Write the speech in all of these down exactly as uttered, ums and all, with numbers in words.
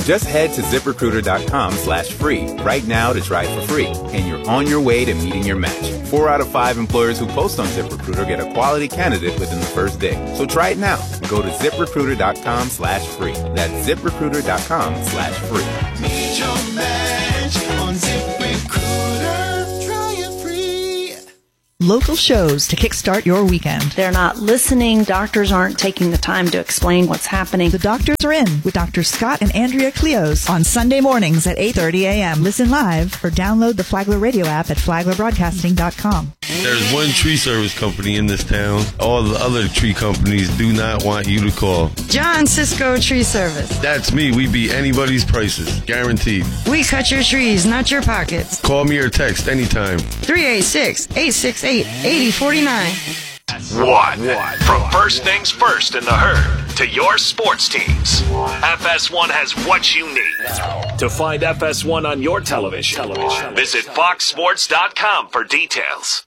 Just head to ZipRecruiter.com slash free right now to try it for free, and you're on your way to meeting your match. Four out of five employers who post on ZipRecruiter get a quality candidate within the first day. So try it now. Go to ZipRecruiter.com slash free. That's ZipRecruiter.com slash free. Meet your match on ZipRecruiter. Try it free. Local shows to kickstart your weekend. They're not listening. Doctors aren't taking the time to explain what's happening. The Doctors Are In with Doctor Scott and Andrea Cleos on Sunday mornings at eight thirty a.m. Listen live or download the Flagler Radio app at flagler broadcasting dot com. There's one tree service company in this town. All the other tree companies do not want you to call. John Cisco Tree Service. That's me. We beat anybody's prices. Guaranteed. We cut your trees, not your pockets. Call me or text anytime. three eight six, eight six eight, eight zero four nine. What? From first things first in the herd to your sports teams, F S one has what you need. To find F S one on your television, television. visit fox sports dot com for details.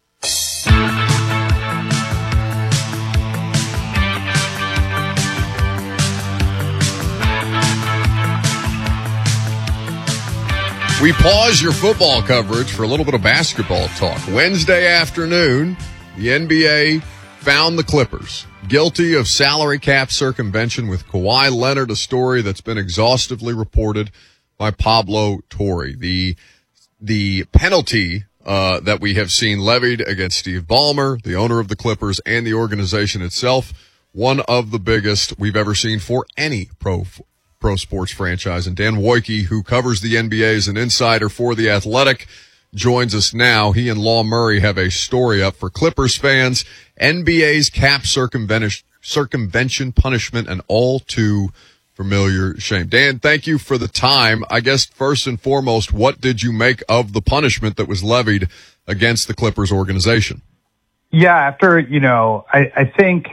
We pause your football coverage for a little bit of basketball talk. Wednesday afternoon, the N B A found the Clippers guilty of salary cap circumvention with Kawhi Leonard, a story that's been exhaustively reported by Pablo Torre. The the penalty uh, that we have seen levied against Steve Ballmer, the owner of the Clippers, and the organization itself, one of the biggest we've ever seen for any pro pro sports franchise. And Dan Wojcicki, who covers the N B A as an insider for The Athletic, joins us now. He and Law Murray have a story up for Clippers fans, N B A's cap circumvention, circumvention punishment, and all too familiar shame. Dan, thank you for the time. I guess first and foremost, what did you make of the punishment that was levied against the Clippers organization? Yeah, after, you know, I, I think,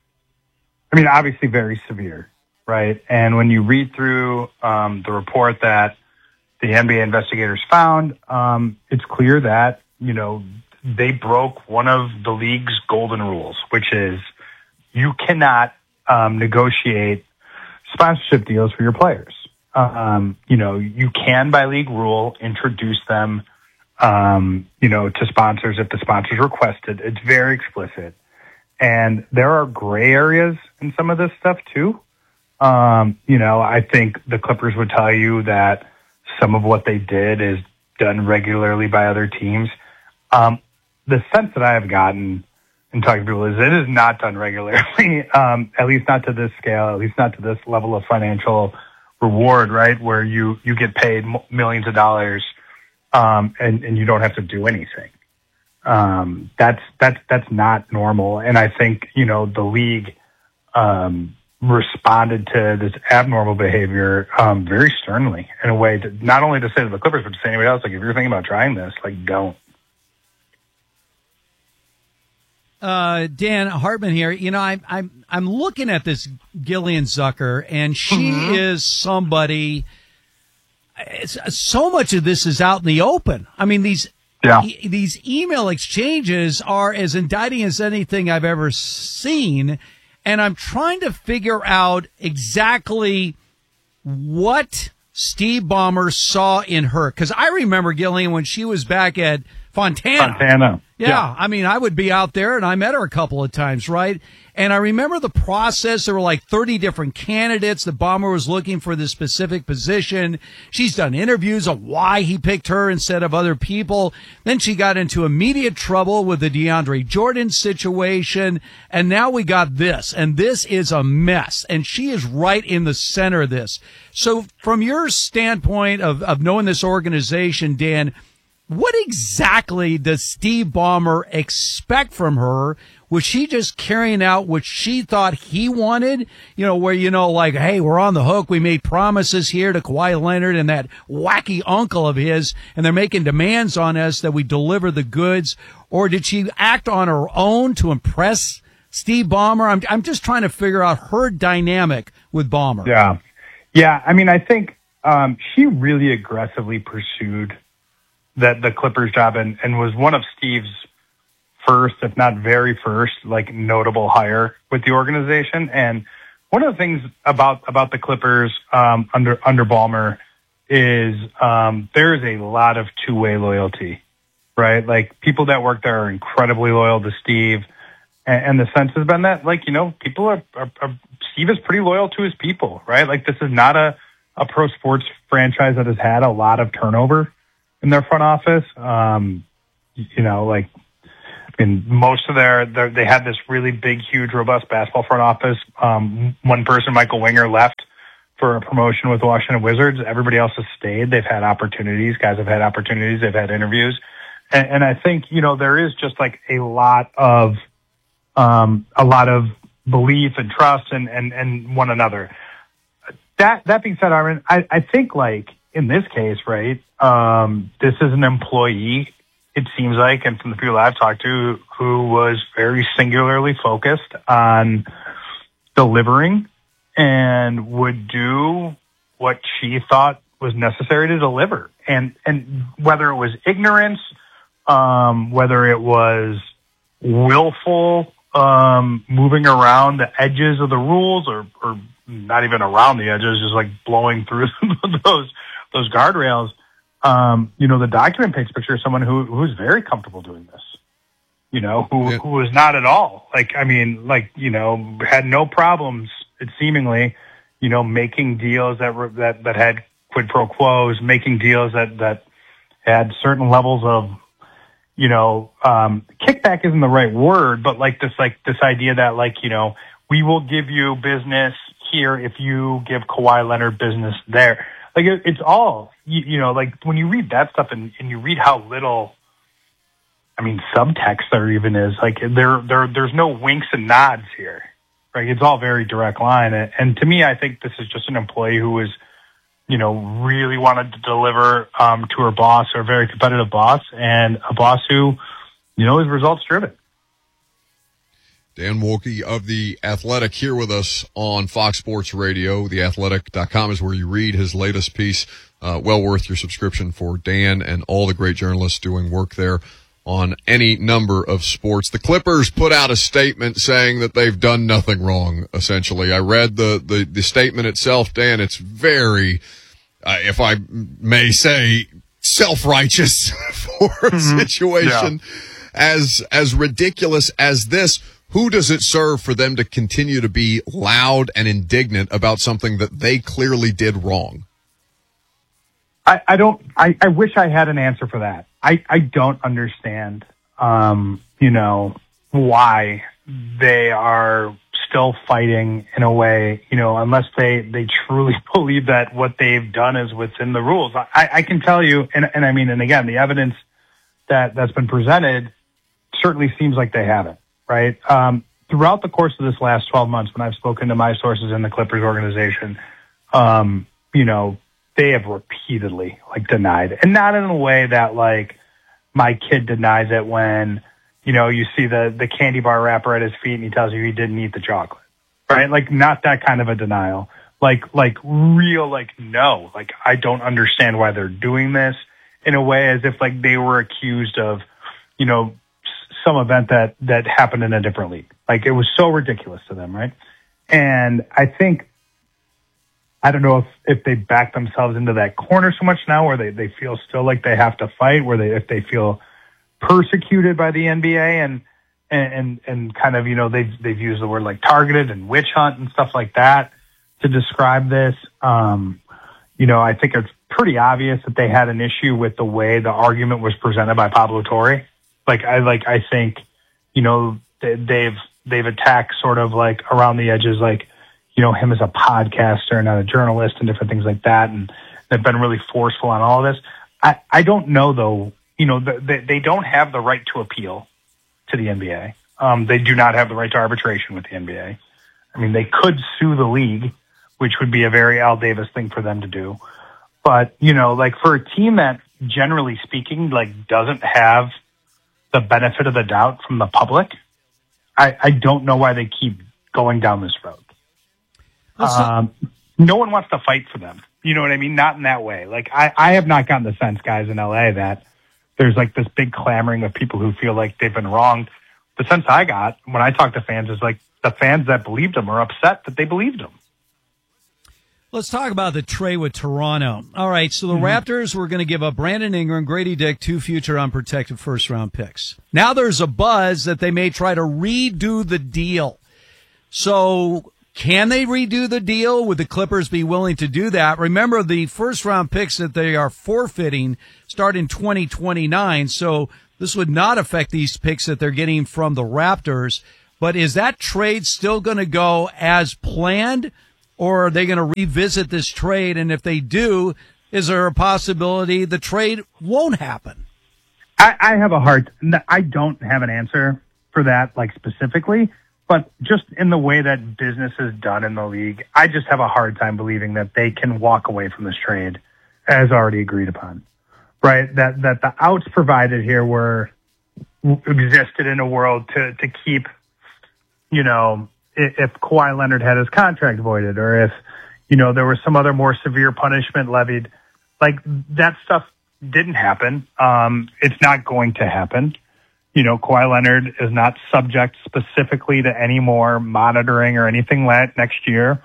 I mean, obviously very severe, right? And when you read through um, the report that the N B A investigators found, um, it's clear that, you know, they broke one of the league's golden rules, which is you cannot um, negotiate sponsorship deals for your players. Um, you know, you can, by league rule, introduce them, um, you know, to sponsors if the sponsors request it. It's very explicit. And there are gray areas in some of this stuff, too. Um, you know, I think the Clippers would tell you that some of what they did is done regularly by other teams. Um, the sense that I have gotten in talking to people is it is not done regularly, um, at least not to this scale, at least not to this level of financial reward, right, where you, you get paid millions of dollars um, and, and you don't have to do anything. Um, that's that's that's not normal. And I think, you know, the league um, responded to this abnormal behavior um, very sternly in a way to not only to say to the Clippers, but to say anybody else, like, if you're thinking about trying this, like, don't. Uh, Dan Hartman here. You know, I'm I'm I'm looking at this Gillian Zucker, and she mm-hmm. is somebody. It's, so much of this is out in the open. I mean, these yeah. e- these email exchanges are as indicting as anything I've ever seen, and I'm trying to figure out exactly what Steve Ballmer saw in her, because I remember Gillian when she was back at Fontana. Fontana. Yeah, yeah, I mean, I would be out there, and I met her a couple of times, right? And I remember the process. There were like thirty different candidates. The Ballmer was looking for this specific position. She's done interviews on why he picked her instead of other people. Then she got into immediate trouble with the DeAndre Jordan situation, and now we got this, and this is a mess, and she is right in the center of this. So from your standpoint of, of knowing this organization, Dan, what exactly does Steve Ballmer expect from her? Was she just carrying out what she thought he wanted? You know, where, you know, like, hey, we're on the hook. We made promises here to Kawhi Leonard and that wacky uncle of his, and they're making demands on us that we deliver the goods. Or did she act on her own to impress Steve Ballmer? I'm, I'm just trying to figure out her dynamic with Ballmer. Yeah. Yeah. I mean, I think um, she really aggressively pursued that the Clippers job and, and was one of Steve's first, if not very first, like notable hire with the organization. And one of the things about, about the Clippers, um, under, under Ballmer is, um, there is a lot of two-way loyalty, right? Like people that work there are incredibly loyal to Steve. And, and the sense has been that, like, you know, people are, are, are, Steve is pretty loyal to his people, right? Like this is not a, a pro sports franchise that has had a lot of turnover in their front office. Um, you know, like, I mean, most of their, their, they had this really big, huge, robust basketball front office. Um, one person, Michael Winger, left for a promotion with the Washington Wizards. Everybody else has stayed. They've had opportunities. Guys have had opportunities. They've had interviews. And, and I think, you know, there is just like a lot of, um, a lot of belief and trust and, and, and one another. That, that being said, Armin, I, I think like in this case, right, um, this is an employee, it seems like, and from the people I've talked to, who was very singularly focused on delivering and would do what she thought was necessary to deliver. And, and whether it was ignorance, um, whether it was willful, um, moving around the edges of the rules or, or not even around the edges, just like blowing through those, those guardrails. Um, you know, the document paints a picture of someone who, who's very comfortable doing this, you know, who, Yeah. who was not at all. Like, I mean, like, you know, had no problems, it seemingly, you know, making deals that were, that, that had quid pro quos, making deals that, that had certain levels of, you know, um, kickback isn't the right word, but like this, like this idea that like, you know, we will give you business here if you give Kawhi Leonard business there. Like it, it's all, you, you know, like when you read that stuff and, and you read how little, I mean, subtext there even is, like there, there, there's no winks and nods here, right? It's all very direct line. And, and to me, I think this is just an employee who was, you know, really wanted to deliver, um, to her boss, or a very competitive boss, and a boss who, you know, is results driven. Dan Wolke of The Athletic here with us on Fox Sports Radio. the athletic dot com is where you read his latest piece. Uh, well worth your subscription for Dan and all the great journalists doing work there on any number of sports. The Clippers put out a statement saying that they've done nothing wrong, essentially. I read the, the, the statement itself, Dan. It's very, uh, if I may say, self-righteous for a Mm-hmm. situation Yeah. as, as ridiculous as this. Who does it serve for them to continue to be loud and indignant about something that they clearly did wrong? I, I don't, I, I wish I had an answer for that. I, I don't understand, um, you know, why they are still fighting in a way, you know, unless they, they truly believe that what they've done is within the rules. I, I can tell you, and, and I mean, and again, the evidence that, that's been presented certainly seems like they haven't. Right. Um, throughout the course of this last twelve months, when I've spoken to my sources in the Clippers organization, um, you know, they have repeatedly like denied, and not in a way that like my kid denies it when, you know, you see the, the candy bar wrapper at his feet and he tells you he didn't eat the chocolate. Right. Like not that kind of a denial, like, like real, like, no, like I don't understand why they're doing this, in a way as if like they were accused of, you know, some event that, that happened in a different league. Like it was so ridiculous to them. Right. And I think, I don't know if, if they back themselves into that corner so much now where they, they feel still like they have to fight, where they, if they feel persecuted by the N B A and, and, and, and kind of, you know, they've, they've used the word like targeted and witch hunt and stuff like that to describe this. Um, you know, I think it's pretty obvious that they had an issue with the way the argument was presented by Pablo Torre. Like I like I think, you know, they've they've attacked sort of like around the edges, like, you know, him as a podcaster, not a journalist, and different things like that, and they've been really forceful on all of this. I, I don't know though, you know, they, they don't have the right to appeal to the N B A. Um, they do not have the right to arbitration with the N B A. I mean, they could sue the league, which would be a very Al Davis thing for them to do. But you know, like for a team that generally speaking, like doesn't have the benefit of the doubt from the public, I, I don't know why they keep going down this road. Um, no one wants to fight for them. You know what I mean? Not in that way. Like I, I have not gotten the sense, guys, in L A that there's like this big clamoring of people who feel like they've been wronged. The sense I got when I talk to fans is like the fans that believed him are upset that they believed him. Let's talk about the trade with Toronto. All right, so the mm-hmm. Raptors were going to give up Brandon Ingram, Grady Dick, two future unprotected first-round picks. Now there's a buzz that they may try to redo the deal. So can they redo the deal? Would the Clippers be willing to do that? Remember, the first-round picks that they are forfeiting start in twenty twenty-nine, so this would not affect these picks that they're getting from the Raptors. But is that trade still going to go as planned? Or are they going to revisit this trade? And if they do, is there a possibility the trade won't happen? I, I have a hard, I don't have an answer for that, like specifically, but just in the way that business is done in the league, I just have a hard time believing that they can walk away from this trade as already agreed upon, right? That, that the outs provided here were existed in a world to, to keep, you know, if Kawhi Leonard had his contract voided, or if, you know, there was some other more severe punishment levied, like that stuff didn't happen. Um, it's not going to happen. You know, Kawhi Leonard is not subject specifically to any more monitoring or anything like next year.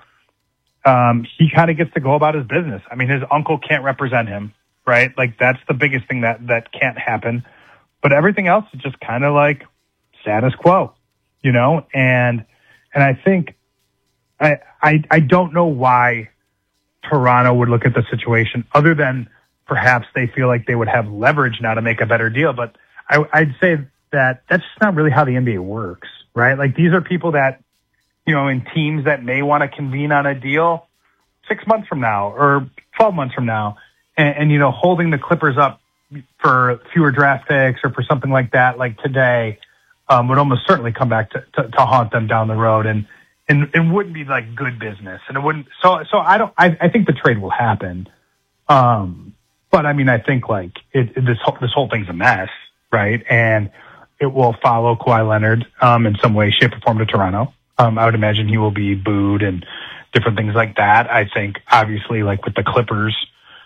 Um, he kind of gets to go about his business. I mean, his uncle can't represent him, right? Like that's the biggest thing that, that can't happen. But everything else is just kind of like status quo, you know, and, And I think I, I I don't know why Toronto would look at the situation other than perhaps they feel like they would have leverage now to make a better deal. But I, I'd say that that's just not really how the N B A works, right? Like these are people that, you know, in teams that may want to convene on a deal six months from now or twelve months from now. And, and you know, holding the Clippers up for fewer draft picks or for something like that, like today, Um, would almost certainly come back to, to, to haunt them down the road, and, and it wouldn't be like good business. And it wouldn't. So, so I don't. I, I think the trade will happen. Um, but I mean, I think like it, it, this whole this whole thing's a mess, right? And it will follow Kawhi Leonard um, in some way, shape, or form to Toronto. Um, I would imagine he will be booed and different things like that. I think obviously, like with the Clippers,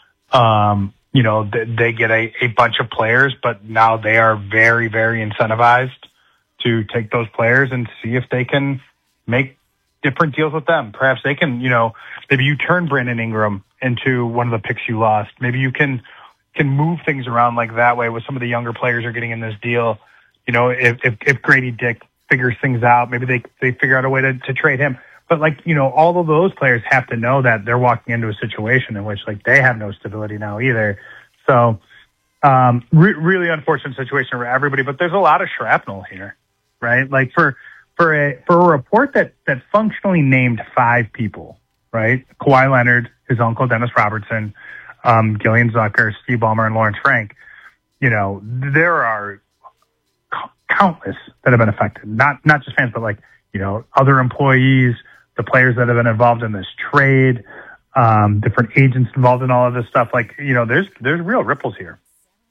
um, you know, they, they get a, a bunch of players, but now they are very, very incentivized to take those players and see if they can make different deals with them. Perhaps they can, you know, maybe you turn Brandon Ingram into one of the picks you lost. Maybe you can, can move things around like that way with some of the younger players are getting in this deal. You know, if, if, if Grady Dick figures things out, maybe they, they figure out a way to, to trade him. But like, you know, all of those players have to know that they're walking into a situation in which like they have no stability now either. So, um, re- really unfortunate situation for everybody, but there's a lot of shrapnel here. Right? Like for, for a, for a report that, that functionally named five people, right? Kawhi Leonard, his uncle, Dennis Robertson, um, Gillian Zucker, Steve Ballmer, and Lawrence Frank, you know, there are c- countless that have been affected. Not, not just fans, but like, you know, other employees, the players that have been involved in this trade, um, different agents involved in all of this stuff. Like, you know, there's, there's real ripples here.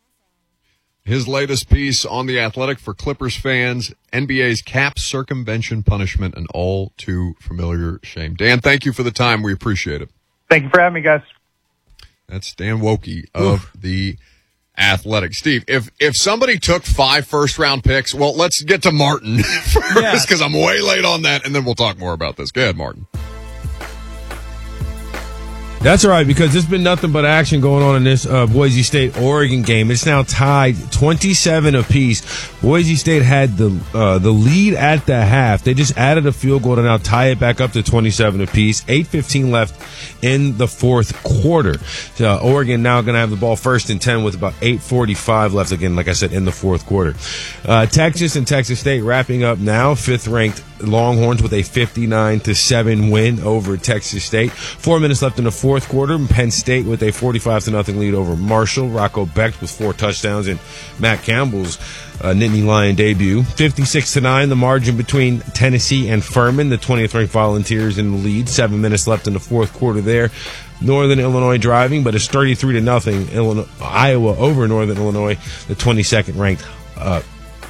His latest piece on The Athletic for Clippers fans, N B A's cap circumvention punishment, an all too familiar shame. Dan, thank you for the time. We appreciate it. Thank you for having me, guys. That's Dan Wokey of The Athletic. Steve, if if somebody took five first-round picks, well, let's get to Martin first because yes. I'm way late on that, and then we'll talk more about this. Go ahead, Martin. That's all right, because there's been nothing but action going on in this uh, Boise State-Oregon game. It's now tied twenty-seven apiece. Boise State had the uh, the lead at the half. They just added a field goal to now tie it back up to twenty-seven apiece. eight fifteen left in the fourth quarter. So Oregon now going to have the ball first and ten with about eight forty-five left, again, like I said, in the fourth quarter. Uh, Texas and Texas State wrapping up now. Fifth-ranked Longhorns with a fifty-nine to seven win over Texas State. Four minutes left in the fourth quarter. Penn State with a forty-five to nothing lead over Marshall. Rocco Becht with four touchdowns and Matt Campbell's uh, Nittany Lion debut. fifty-six to nine, the margin between Tennessee and Furman. The twentieth ranked Volunteers in the lead. Seven minutes left in the fourth quarter there. Northern Illinois driving, but it's thirty-three to nothing. Illinois, Iowa over Northern Illinois, the twenty-second ranked uh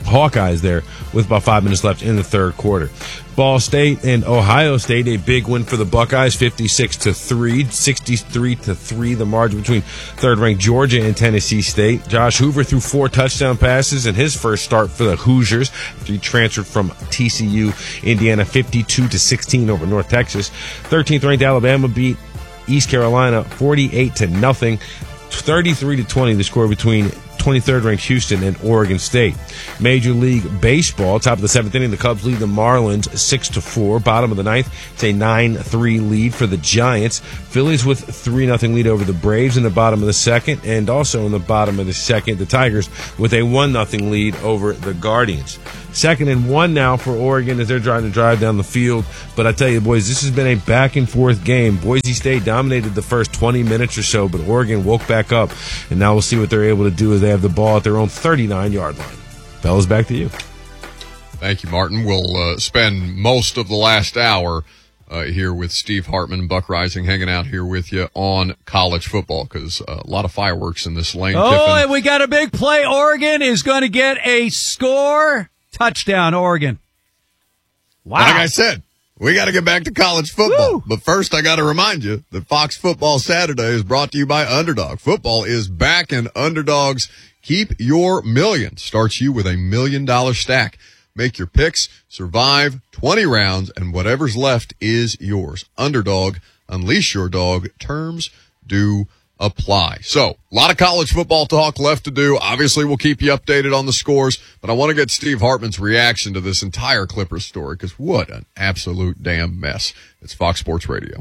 Hawkeyes there with about five minutes left in the third quarter. Ball State and Ohio State, a big win for the Buckeyes, fifty-six to three, sixty-three to three, the margin between third-ranked Georgia and Tennessee State. Josh Hoover threw four touchdown passes in his first start for the Hoosiers after he transferred from T C U. Indiana, fifty-two to sixteen over North Texas. thirteenth-ranked Alabama beat East Carolina forty-eight to nothing. thirty-three to twenty, the score between twenty-third ranked Houston and Oregon State. Major League Baseball, top of the seventh inning, the Cubs lead the Marlins six to four. Bottom of the ninth, it's a nine three lead for the Giants. Phillies with three nothing lead over the Braves in the bottom of the second, and also in the bottom of the second, the Tigers with a one nothing lead over the Guardians. Second and one now for Oregon as they're trying to drive down the field. But I tell you, boys, this has been a back-and-forth game. Boise State dominated the first twenty minutes or so, but Oregon woke back up. And now we'll see what they're able to do as they have the ball at their own thirty-nine-yard line. Fellas, back to you. Thank you, Martin. We'll uh, spend most of the last hour uh, here with Steve Hartman and Buck Rising hanging out here with you on college football because uh, a lot of fireworks in this Lane Oh, Kiffin. and we got a big play. Oregon is going to get a score. Touchdown, Oregon. Wow. Like I said, we got to get back to college football. Woo. But first, I got to remind you that Fox Football Saturday is brought to you by Underdog. Football is back, and Underdog's Keep Your Million starts you with a million-dollar stack. Make your picks, survive twenty rounds, and whatever's left is yours. Underdog, unleash your dog. Terms do apply. So, a lot of college football talk left to do. Obviously, we'll keep you updated on the scores, but I want to get Steve Hartman's reaction to this entire Clippers story because what an absolute damn mess. It's Fox Sports Radio.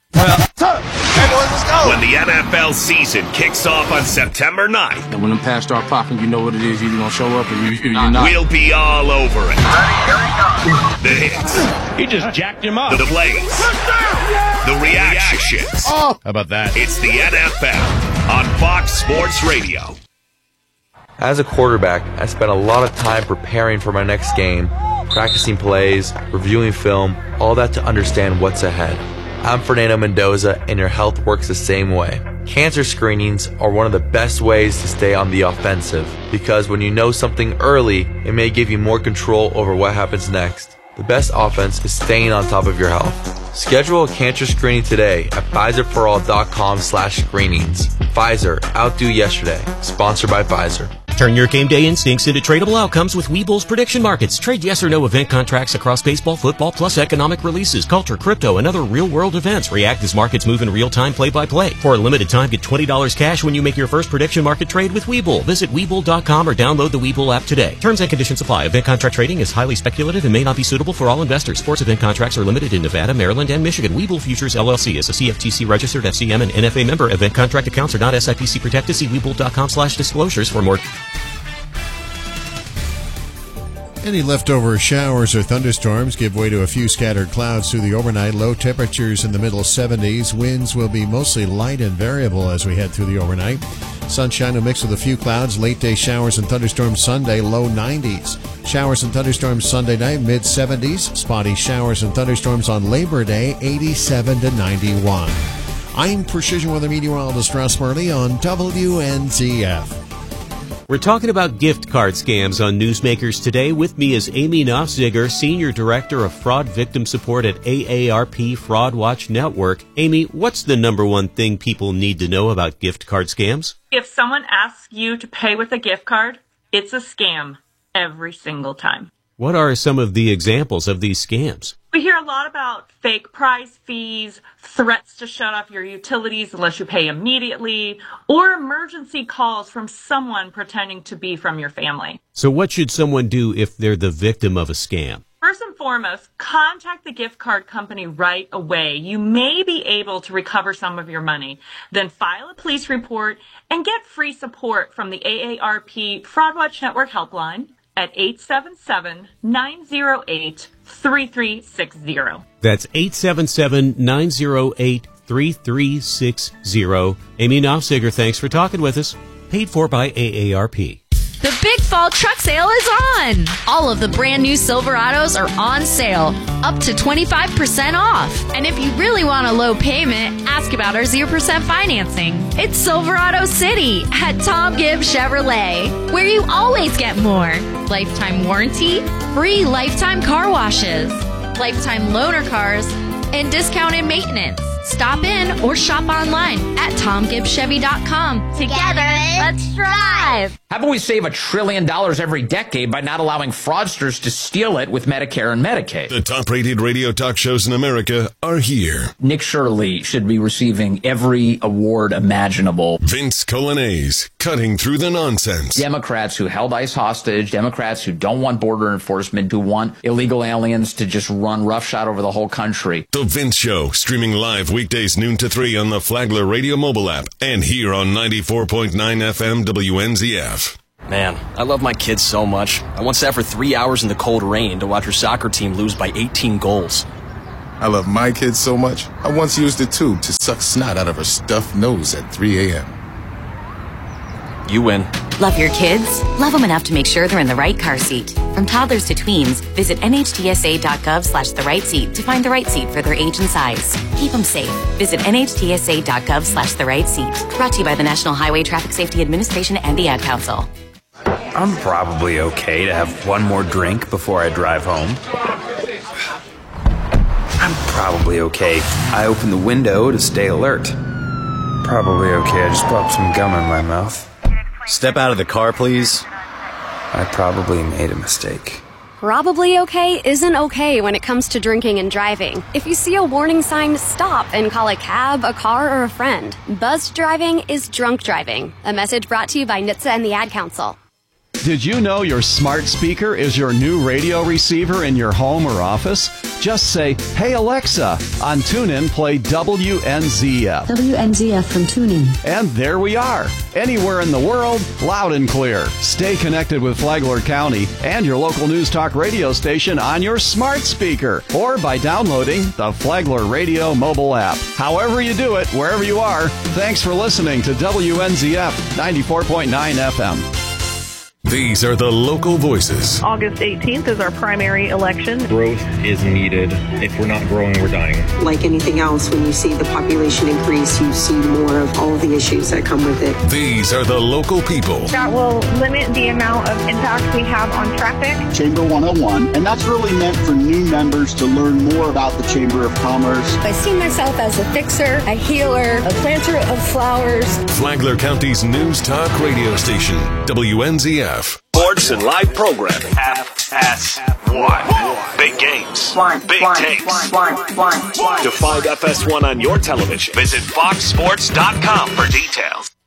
When the N F L season kicks off on September ninth, and when them pass start popping, you know what it is. You're going to show up or you, you're not. We'll be all over it. The hits. He just jacked him up. The plays. The reactions. Oh. How about that? It's the N F L on Fox Sports Radio. As a quarterback, I spent a lot of time preparing for my next game, practicing plays, reviewing film, all that to understand what's ahead. I'm Fernando Mendoza, and your health works the same way. Cancer screenings are one of the best ways to stay on the offensive because when you know something early, it may give you more control over what happens next. The best offense is staying on top of your health. Schedule a cancer screening today at Pfizer For All dot com slash screenings. Pfizer, outdo yesterday. Sponsored by Pfizer. Turn your game day instincts into tradable outcomes with Webull's prediction markets. Trade yes or no event contracts across baseball, football, plus economic releases, culture, crypto, and other real-world events. React as markets move in real time, play-by-play. For a limited time, get twenty dollars cash when you make your first prediction market trade with Webull. Visit Webull dot com or download the Webull app today. Terms and conditions apply. Event contract trading is highly speculative and may not be suitable for all investors. Sports event contracts are limited in Nevada, Maryland, and Michigan. Webull Futures, L L C is a C F T C registered F C M and N F A member. Event contract accounts are not S I P C protected. See Webull dot com slash disclosures for more. Any leftover showers or thunderstorms give way to a few scattered clouds through the overnight. Low temperatures in the middle seventies. Winds will be mostly light and variable as we head through the overnight. Sunshine will mix with a few clouds. Late day showers and thunderstorms Sunday, low nineties. Showers and thunderstorms Sunday night, mid seventies. Spotty showers and thunderstorms on Labor Day, eighty-seven to ninety-one. I'm Precision Weather Meteorologist Russ Murley on W N Z F. We're talking about gift card scams on Newsmakers today. With me is Amy Knopfziger, Senior Director of Fraud Victim Support at A A R P Fraud Watch Network. Amy, what's the number one thing people need to know about gift card scams? If someone asks you to pay with a gift card, it's a scam every single time. What are some of the examples of these scams? We hear a lot about fake prize fees, threats to shut off your utilities unless you pay immediately, or emergency calls from someone pretending to be from your family. So what should someone do if they're the victim of a scam? First and foremost, contact the gift card company right away. You may be able to recover some of your money. Then file a police report and get free support from the A A R P Fraud Watch Network helpline at eight seven seven, nine zero eight, three three six zero. That's eight seven seven, nine zero eight, three three six zero. Amy Knopfziger, thanks for talking with us. Paid for by A A R P. The big fall truck sale is on! All of the brand new Silverados are on sale, up to twenty-five percent off. And if you really want a low payment, ask about our zero percent financing. It's Silverado City at Tom Gibbs Chevrolet, where you always get more. Lifetime warranty, free lifetime car washes, lifetime loaner cars, and discounted maintenance. Stop in or shop online at tom gibbs chevy dot com. Together, let's drive! How about we save a trillion dollars every decade by not allowing fraudsters to steal it with Medicare and Medicaid? The top-rated radio talk shows in America are here. Nick Shirley should be receiving every award imaginable. Vince Colanese, cutting through the nonsense. Democrats who held ICE hostage, Democrats who don't want border enforcement, who want illegal aliens to just run roughshod over the whole country. The Vince Show, streaming live weekdays noon to three on the Flagler Radio mobile app and here on ninety-four point nine F M W N Z F. Man, I love my kids so much. I once sat for three hours in the cold rain to watch her soccer team lose by eighteen goals. I love my kids so much, I once used a tube to suck snot out of her stuffed nose at three a.m. You win. Love your kids? Love them enough to make sure they're in the right car seat. From toddlers to tweens, visit N H T S A dot gov slash the right seat to find the right seat for their age and size. Keep them safe. Visit N H T S A dot gov slash the right seat. Brought to you by the National Highway Traffic Safety Administration and the Ad Council. I'm probably okay to have one more drink before I drive home. I'm probably okay. I open the window to stay alert. Probably okay. I just popped some gum in my mouth. Step out of the car, please. I probably made a mistake. Probably okay isn't okay when it comes to drinking and driving. If you see a warning sign, stop and call a cab, a car, or a friend. Buzzed driving is drunk driving. A message brought to you by N H T S A and the Ad Council. Did you know your smart speaker is your new radio receiver in your home or office? Just say, "Hey Alexa," on TuneIn, play W N Z F. W N Z F from TuneIn. And there we are. Anywhere in the world, loud and clear. Stay connected with Flagler County and your local news talk radio station on your smart speaker or by downloading the Flagler Radio mobile app. However you do it, wherever you are, thanks for listening to W N Z F ninety-four point nine F M. These are the local voices. August eighteenth is our primary election. Growth is needed. If we're not growing, we're dying. Like anything else, when you see the population increase, you see more of all of the issues that come with it. These are the local people. That will limit the amount of impact we have on traffic. Chamber one oh one, and that's really meant for new members to learn more about the Chamber of Commerce. I see myself as a fixer, a healer, a planter of flowers. Flagler County's news talk radio station, W N Z F. Sports and live programming. F S one. Big games. Big takes. To find F S one on your television, visit fox sports dot com for details.